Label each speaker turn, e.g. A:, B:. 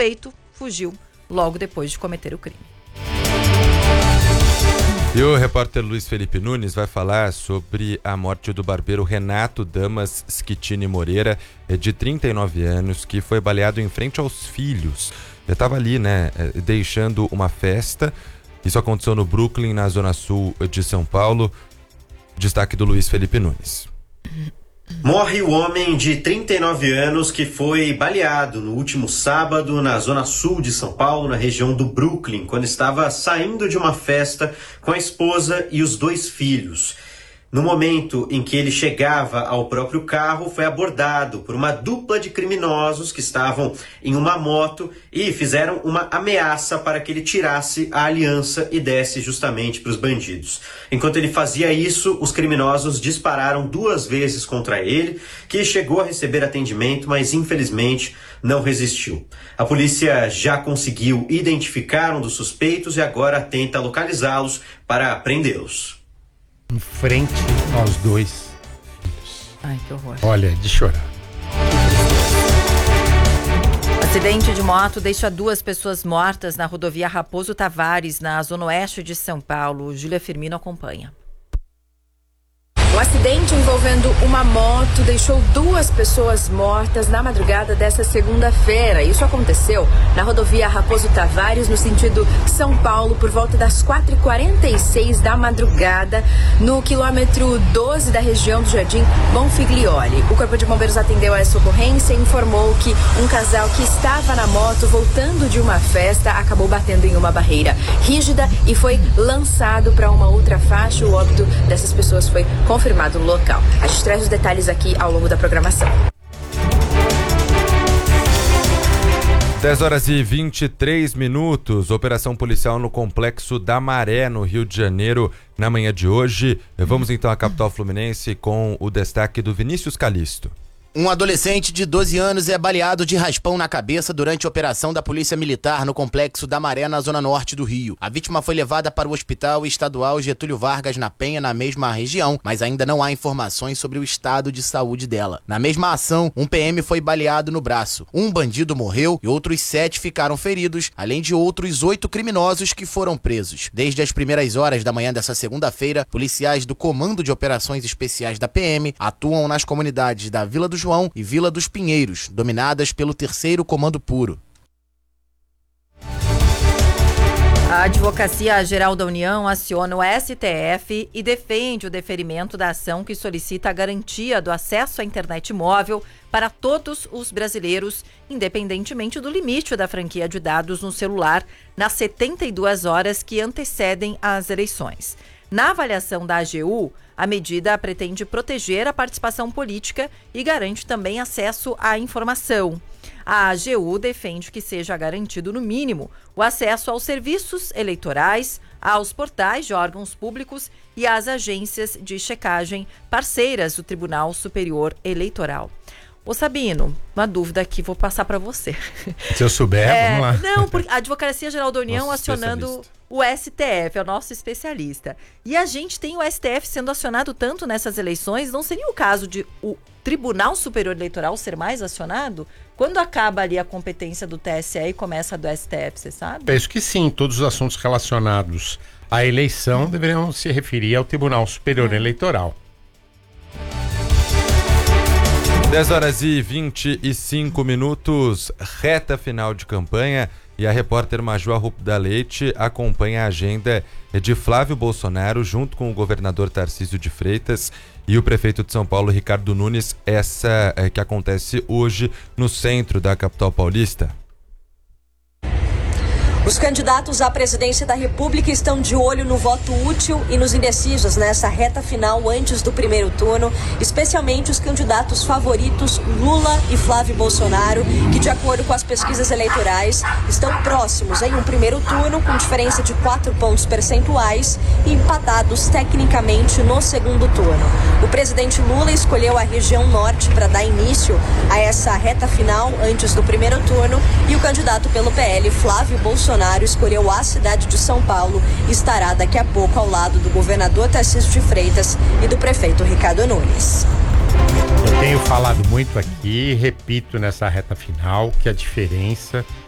A: suspeito fugiu logo depois de cometer o crime.
B: E o repórter Luiz Felipe Nunes vai falar sobre a morte do barbeiro Renato Damas Schettini Moreira, de 39 anos, que foi baleado em frente aos filhos. Ele estava ali, deixando uma festa. Isso aconteceu no Brooklyn, na zona sul de São Paulo. Destaque do Luiz Felipe Nunes.
C: Morre o homem de 39 anos que foi baleado no último sábado na zona sul de São Paulo, na região do Brooklyn, quando estava saindo de uma festa com a esposa e os 2 filhos. No momento em que ele chegava ao próprio carro, foi abordado por uma dupla de criminosos que estavam em uma moto e fizeram uma ameaça para que ele tirasse a aliança e desse justamente para os bandidos. Enquanto ele fazia isso, os criminosos dispararam 2 vezes contra ele, que chegou a receber atendimento, mas infelizmente não resistiu. A polícia já conseguiu identificar um dos suspeitos e agora tenta localizá-los para prendê-los.
D: Em frente aos 2 filhos.
A: Ai, que horror.
D: Olha, de chorar.
A: Acidente de moto deixa 2 pessoas mortas na rodovia Raposo Tavares, na zona oeste de São Paulo. Júlia Firmino acompanha.
E: Um acidente envolvendo uma moto deixou 2 pessoas mortas na madrugada desta segunda-feira. Isso aconteceu na rodovia Raposo Tavares, no sentido São Paulo, por volta das 4h46 da madrugada, no quilômetro 12 da região do Jardim Bonfiglioli. O Corpo de Bombeiros atendeu a essa ocorrência e informou que um casal que estava na moto voltando de uma festa acabou batendo em uma barreira rígida e foi lançado para uma outra faixa. O óbito dessas pessoas foi confirmado no local. A gente traz os detalhes aqui ao longo da programação.
B: 10h23. Operação policial no Complexo da Maré, no Rio de Janeiro, na manhã de hoje. Vamos então à capital fluminense com o destaque do Vinícius Calisto.
F: Um adolescente de 12 anos é baleado de raspão na cabeça durante a operação da Polícia Militar no Complexo da Maré, na zona norte do Rio. A vítima foi levada para o Hospital Estadual Getúlio Vargas, na Penha, na mesma região, mas ainda não há informações sobre o estado de saúde dela. Na mesma ação, um PM foi baleado no braço. Um bandido morreu e outros 7 ficaram feridos, além de outros 8 criminosos que foram presos. Desde as primeiras horas da manhã dessa segunda-feira, policiais do Comando de Operações Especiais da PM atuam nas comunidades da Vila do João e Vila dos Pinheiros, dominadas pelo 3º Comando Puro.
A: A Advocacia Geral da União aciona o STF e defende o deferimento da ação que solicita a garantia do acesso à internet móvel para todos os brasileiros, independentemente do limite da franquia de dados no celular, nas 72 horas que antecedem as eleições. Na avaliação da AGU, a medida pretende proteger a participação política e garante também acesso à informação. A AGU defende que seja garantido, no mínimo, o acesso aos serviços eleitorais, aos portais de órgãos públicos e às agências de checagem parceiras do Tribunal Superior Eleitoral. Ô Sabino, uma dúvida aqui, vou passar para você.
D: Se eu souber, vamos lá.
A: Não, porque a Advocacia Geral da União
B: Nosso
A: acionando o STF, é o nosso especialista. E a gente tem o STF sendo acionado tanto nessas eleições, não seria o caso de o Tribunal Superior Eleitoral ser mais acionado? Quando acaba ali a competência do TSE e começa a do STF, você sabe?
D: Penso que sim, todos os assuntos relacionados à eleição deveriam se referir ao Tribunal Superior Eleitoral.
B: 10h25, reta final de campanha, e a repórter Maju Arruda Leite acompanha a agenda de Flávio Bolsonaro junto com o governador Tarcísio de Freitas e o prefeito de São Paulo, Ricardo Nunes, essa que acontece hoje no centro da capital paulista.
G: Os candidatos à presidência da República estão de olho no voto útil e nos indecisos nessa reta final antes do primeiro turno, especialmente os candidatos favoritos Lula e Flávio Bolsonaro, que, de acordo com as pesquisas eleitorais, estão próximos em um primeiro turno com diferença de 4 pontos percentuais e empatados tecnicamente no segundo turno. O presidente Lula escolheu a região norte para dar início a essa reta final antes do primeiro turno e o candidato pelo PL, Flávio Bolsonaro, escolheu a cidade de São Paulo e estará daqui a pouco ao lado do governador Tarcísio de Freitas e do prefeito Ricardo Nunes.
D: Eu tenho falado muito aqui, repito nessa reta final, que a diferença